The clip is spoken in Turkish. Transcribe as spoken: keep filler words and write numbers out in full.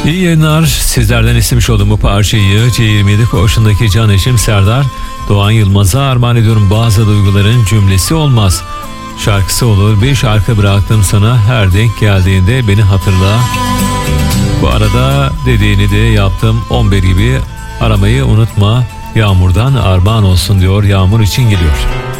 İyi yayınlar. Sizlerden istemiş olduğum bu parçayı C yirmi yedi koğuşundaki can eşim Serdar Doğan Yılmaz'a armağan ediyorum. Bazı duyguların cümlesi olmaz, şarkısı olur. Bir şarkı bıraktım sana, her denk geldiğinde beni hatırla. Bu arada dediğini de yaptım. on bir gibi aramayı unutma. Yağmurdan armağan olsun diyor. Yağmur için geliyor.